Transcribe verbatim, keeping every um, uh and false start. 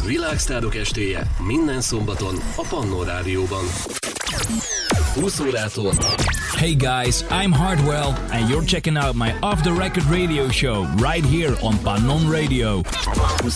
Világsztárok estéje minden szombaton a Pannon Rádióban. húsz órától. Hey guys, I'm Hardwell and you're checking out my Off the Record radio show right here on Pannon Radio.